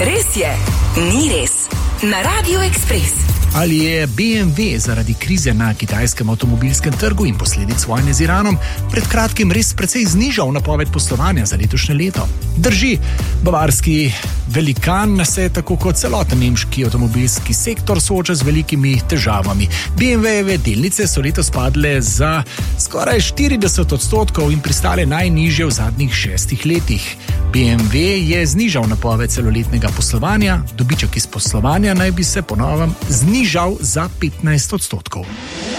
Res je, ni res. Na Radio Express. Ali je BMW zaradi krize na kitajskem avtomobilskem trgu in posledic vojne z Iranom pred kratkim res precej znižal napoved poslovanja za letošnje leto? Drži, bavarski velikan se tako kot celoten nemški avtomobilski sektor sooča z velikimi težavami. BMW-jeve delnice so letos padle za skoraj 40% in pristale najnižje v zadnjih 6 letih. BMW je znižal napoved celoletnega poslovanja, dobiček iz poslovanja naj bi se po novem znižal za 15%.